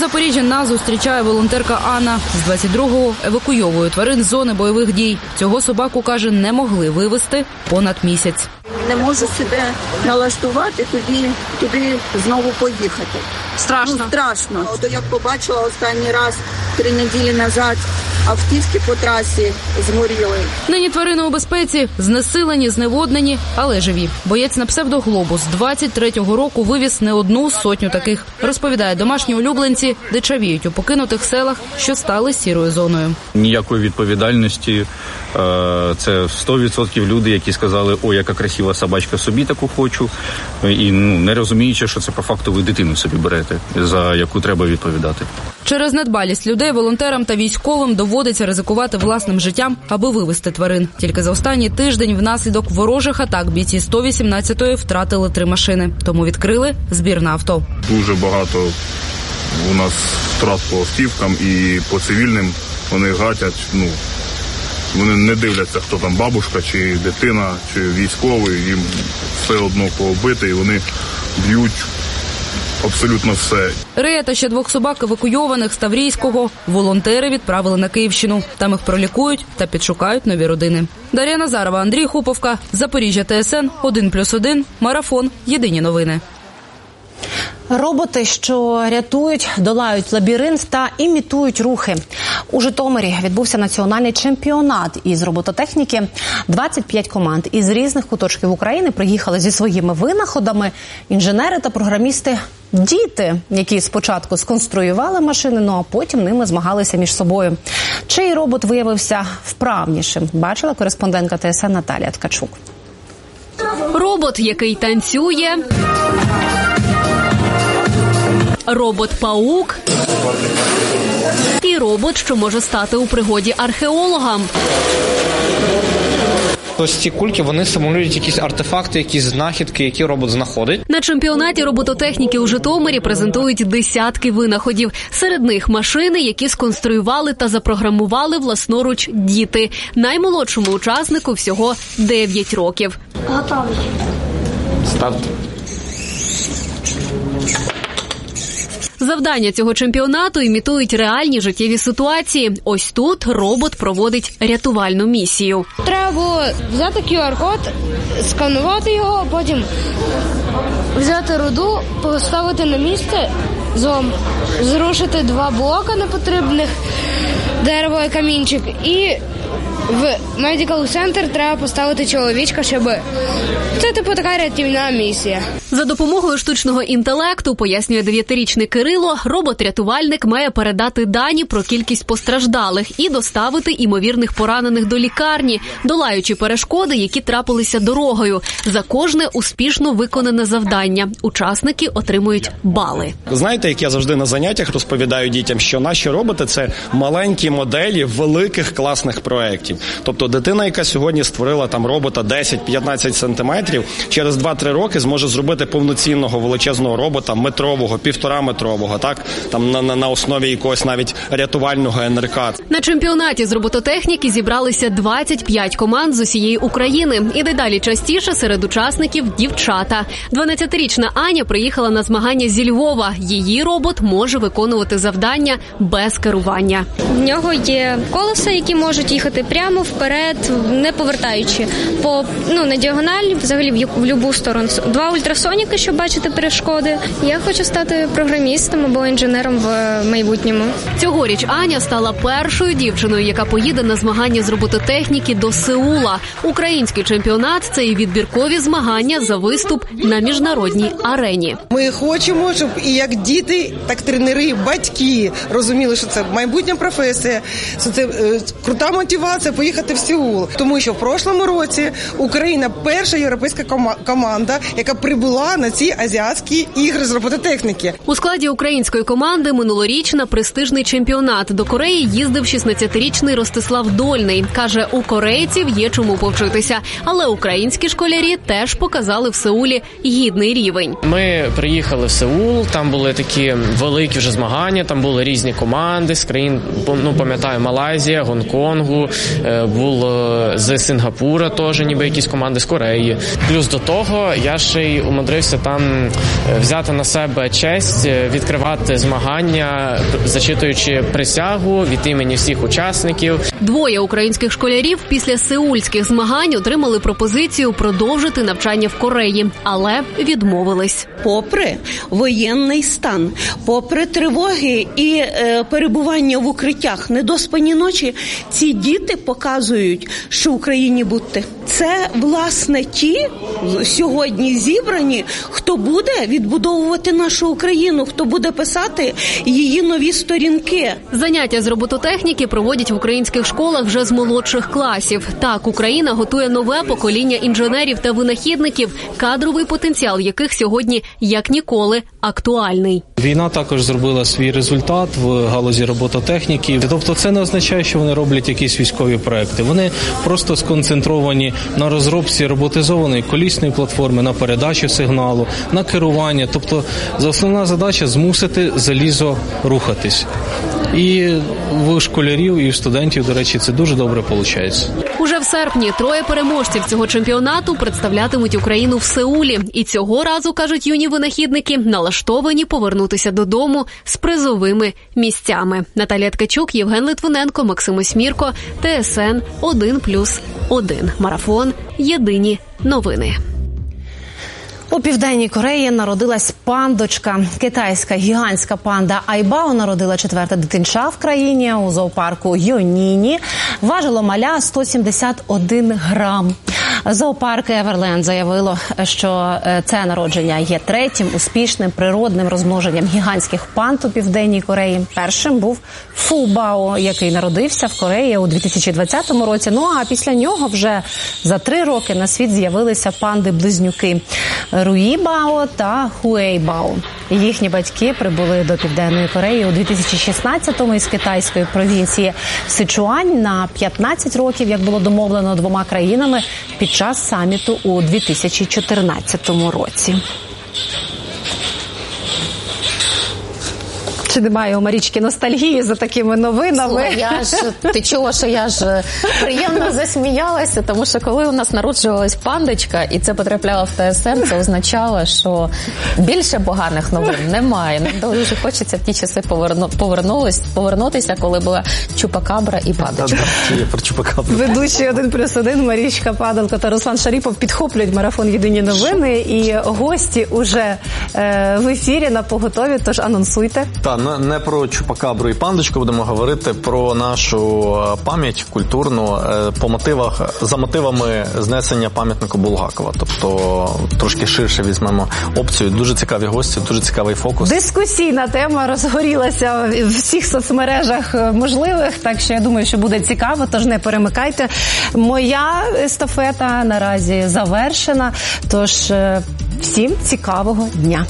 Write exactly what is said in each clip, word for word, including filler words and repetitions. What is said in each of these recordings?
Запоріжжя нас зустрічає волонтерка Анна. З двадцять другого евакуйовує тварин з зони бойових дій. Цього собаку, каже, не могли вивезти понад місяць. Не можу себе налаштувати, тоді туди знову поїхати. Страшно? Ну, страшно. От як побачила останній раз, три неділі назад, автівки по трасі згоріли. Нині тварини у безпеці, знесилені, зневоднені, але живі. Боєць на псевдоглобус двадцять третього року вивіз не одну сотню таких. Розповідає, домашні улюбленці дичавіють у покинутих селах, що стали сірою зоною. Ніякої відповідальності. Це сто відсотків люди, які сказали, ой, яка красива собачка, собі таку хочу. І ну, не розуміючи, що це по факту ви дитину собі берете, за яку треба відповідати. Через недбалість людей волонтерам та військовим доводиться ризикувати власним життям, аби вивезти тварин. Тільки за останній тиждень внаслідок ворожих атак бійці сто вісімнадцятої втратили три машини. Тому відкрили збір на авто. Дуже багато у нас втрат по автівкам і по цивільним. Вони гатять, ну, вони не дивляться, хто там, бабушка, чи дитина, чи військовий. Їм все одно кого бити, і вони б'ють абсолютно все. Рея та ще двох собак евакуйованих з Таврійського волонтери відправили на Київщину. Там їх пролікують та підшукають нові родини. Дар'я Назарова, Андрій Хуповка, Запоріжжя Т С Н, один плюс один, Марафон, Єдині новини. Роботи, що рятують, долають лабіринт та імітують рухи. У Житомирі відбувся національний чемпіонат із робототехніки. двадцять п'ять команд із різних куточків України приїхали зі своїми винаходами. Інженери та програмісти – діти, які спочатку сконструювали машини, ну а потім ними змагалися між собою. Чий робот виявився вправнішим, бачила кореспондентка Т С Н Наталія Ткачук. Робот, який танцює. Робот-паук і робот, що може стати у пригоді археологам. Ось ці кульки, вони симулюють якісь артефакти, якісь знахідки, які робот знаходить. На чемпіонаті робототехніки у Житомирі презентують десятки винаходів. Серед них машини, які сконструювали та запрограмували власноруч діти. Наймолодшому учаснику всього дев'ять років. Готовий. Старт. Завдання цього чемпіонату імітують реальні життєві ситуації. Ось тут робот проводить рятувальну місію. Треба було взяти кю ар код, сканувати його, потім взяти руду, поставити на місце, зрушити два блока непотрібних, дерево і камінчик, і в Medical Center треба поставити чоловічка, щоб... Це, типу, така рятівна місія. За допомогою штучного інтелекту, пояснює дев'ятирічний Кирило, робот-рятувальник має передати дані про кількість постраждалих і доставити імовірних поранених до лікарні, долаючи перешкоди, які трапилися дорогою. За кожне успішно виконане завдання учасники отримують бали. Знаєте, як я завжди на заняттях розповідаю дітям, що наші роботи – це маленькі моделі великих класних проєктів. Тобто дитина, яка сьогодні створила там робота десять-п'ятнадцять сантиметрів, через два-три роки зможе зробити повноцінного величезного робота, метрового, півтораметрового, так? Там на, на, на основі якогось навіть рятувального ен ер ка. На чемпіонаті з робототехніки зібралися двадцять п'ять команд з усієї України. І дедалі частіше серед учасників дівчата. дванадцятирічна Аня приїхала на змагання зі Львова. Її робот може виконувати завдання без керування. В нього є колеса, які можуть їхати прямо вперед, не повертаючи по, ну, на діагональ, взагалі в, в любу сторону. Два ультрасоніки, щоб бачити перешкоди. Я хочу стати програмістом або інженером в майбутньому. Цьогоріч Аня стала першою дівчиною, яка поїде на змагання з робототехніки до Сеула. Український чемпіонат – це і відбіркові змагання за виступ на міжнародній арені. Ми хочемо, щоб і як діти, так тренери, батьки розуміли, що це майбутня професія, що це е, крута мотивація поїхати в Сеул. Тому що в прошлому році Україна перша європейська кома- команда, яка прибула на ці азіатські ігри з робототехніки. У складі української команди минулоріч на престижний чемпіонат до Кореї їздив шістнадцятирічний Ростислав Дольний. Каже, у корейців є чому повчитися. Але українські школярі теж показали в Сеулі гідний рівень. Ми приїхали в Сеул, там були такі великі вже змагання, там були різні команди з країн, ну, пам'ятаю, Малайзія, Гонконгу, було з Сингапура теж ніби якісь команди, з Кореї. Плюс до того я ще й умудрився наважився там взяти на себе честь, відкривати змагання, зачитуючи присягу від імені всіх учасників. Двоє українських школярів після сеульських змагань отримали пропозицію продовжити навчання в Кореї, але відмовились. Попри воєнний стан, попри тривоги і е, перебування в укриттях, недоспані ночі, ці діти показують, що Україні бути. Це, власне, ті сьогодні зібрані, хто буде відбудовувати нашу Україну, хто буде писати її нові сторінки. Заняття з робототехніки проводять в українських школах вже з молодших класів. Так, Україна готує нове покоління інженерів та винахідників, кадровий потенціал яких сьогодні, як ніколи, актуальний. Війна також зробила свій результат в галузі робототехніки. Тобто це не означає, що вони роблять якісь військові проекти. Вони просто сконцентровані на розробці роботизованої колісної платформи, на передачі сигналу, на керування. Тобто основна задача – змусити залізо рухатись. І в школярів, і в студентів, до речі, це дуже добре виходить. Уже в серпні троє переможців цього чемпіонату представлятимуть Україну в Сеулі. І цього разу, кажуть юні винахідники, налаштовані повернутися додому з призовими місцями. Наталія Ткачук, Євген Литвиненко, Максим Осьмірко, ТСН один плюс один. Марафон. Єдині новини. У Південній Кореї народилась пандочка. Китайська гігантська панда Айбао народила четверте дитинча в країні у зоопарку Йоніні. Важило маля сто сімдесят один грам. Зоопарк Еверленд заявило, що це народження є третім успішним природним розмноженням гігантських панд у Південній Кореї. Першим був Фубао, який народився в Кореї у дві тисячі двадцятому році. Ну а після нього вже за три роки на світ з'явилися панди-близнюки Руїбао та Хуейбао. Їхні батьки прибули до Південної Кореї у дві тисячі шістнадцятому із китайської провінції Сичуань на п'ятнадцять років, як було домовлено двома країнами під час саміту у дві тисячі чотирнадцятому році. Чи немає у Марічки ностальгії за такими новинами? Слухай, я ж, ти чула, що я ж приємно засміялася, тому що коли у нас народжувалась пандочка, і це потрапляло в ТСН, це означало, що більше поганих новин немає. Нам дуже хочеться в ті часи поверну, повернулись, повернутися, коли була Чупакабра і пандочка. Ведучі один плюс один Марічка Падалко та Руслан Шаріпов підхоплюють марафон «Єдині новини», і гості уже е, в ефірі на поготові, тож анонсуйте. Так, не про Чупакабру і пандочку будемо говорити, про нашу пам'ять культурну по мотивах, за мотивами знесення пам'ятника Булгакова. Тобто трошки ширше візьмемо опцію. Дуже цікаві гості, дуже цікавий фокус. Дискусійна тема розгорілася в всіх соцмережах можливих, так що я думаю, що буде цікаво, тож не перемикайте. Моя естафета наразі завершена, тож всім цікавого дня.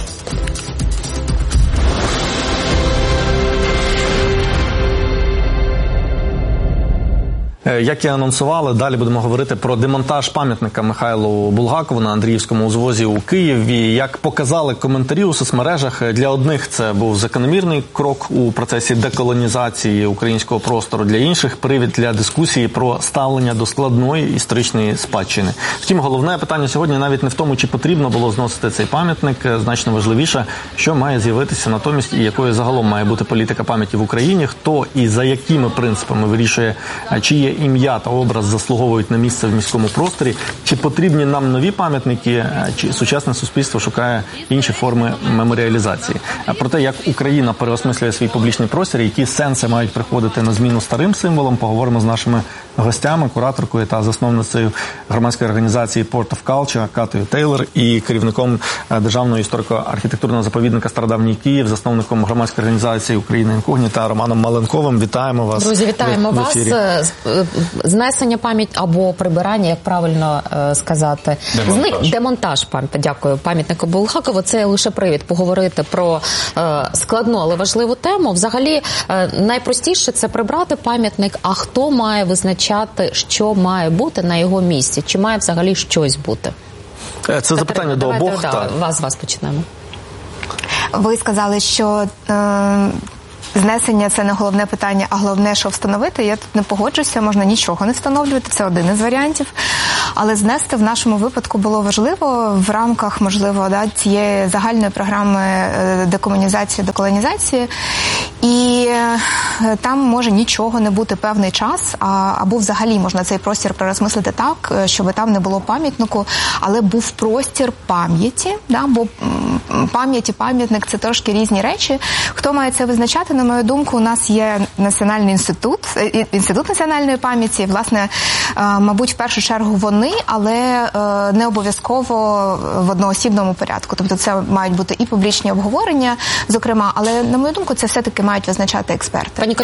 Як і анонсували, далі будемо говорити про демонтаж пам'ятника Михайлу Булгакову на Андріївському узвозі у Києві. Як показали коментарі у соцмережах, для одних це був закономірний крок у процесі деколонізації українського простору, для інших – привід для дискусії про ставлення до складної історичної спадщини. Втім, головне питання сьогодні навіть не в тому, чи потрібно було зносити цей пам'ятник, значно важливіше, що має з'явитися натомість і якою загалом має бути політика пам'яті в Україні, хто і за якими принципами вирішує, чиє ім'я та образ заслуговують на місце в міському просторі, чи потрібні нам нові пам'ятники, чи сучасне суспільство шукає інші форми меморіалізації. Про те, як Україна переосмислює свій публічний простір, які сенси мають приходити на зміну старим символам, поговоримо з нашими гостями, кураторкою та засновницею громадської організації Port of Culture Катою Тейлор і керівником Державного історико-архітектурного заповідника «Стародавній Київ», засновником громадської організації «Україна інкогніта» Романом Маленковим. Вітаємо вас. Друзі, вітаємо в вас. Знесення пам'ять або прибирання, як правильно е, сказати. Демонтаж. Зни... Демонтаж, пам... дякую, пам'ятнику Булгакову. Це лише привід поговорити про е, складну, але важливу тему. Взагалі, е, найпростіше – це прибрати пам'ятник, а хто має визначати, що має бути на його місці? Чи має взагалі щось бути? Це Катерина, запитання до обох. Да, та... Вас, вас почнемо. Ви сказали, що е, знесення – це не головне питання, а головне, що встановити. Я тут не погоджуся, можна нічого не встановлювати, це один із варіантів. Але знести в нашому випадку було важливо в рамках, можливо, да, цієї загальної програми декомунізації, деколонізації. І там може нічого не бути певний час, а, або взагалі можна цей простір переосмислити так, щоб там не було пам'ятнику, але був простір пам'яті, да, бо пам'ять і пам'ятник – це трошки різні речі. Хто має це визначати? На мою думку, у нас є Національний інститут, інститут національної пам'яті, власне, мабуть, в першу чергу вони, але не обов'язково в одноосібному порядку. Тобто це мають бути і публічні обговорення, зокрема, але, на мою думку, це все-таки мають визначати експерти.